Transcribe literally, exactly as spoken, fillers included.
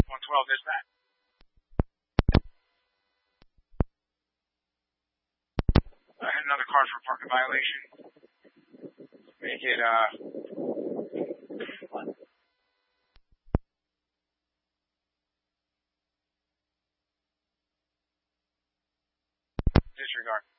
one twelve, dispatch. I had another car for a parking violation. Make it, uh, disregard.